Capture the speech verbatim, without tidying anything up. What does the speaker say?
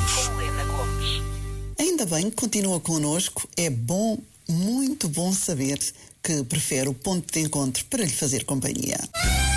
Ainda bem que continua connosco. É bom, muito bom saber que prefere o ponto de encontro para lhe fazer companhia.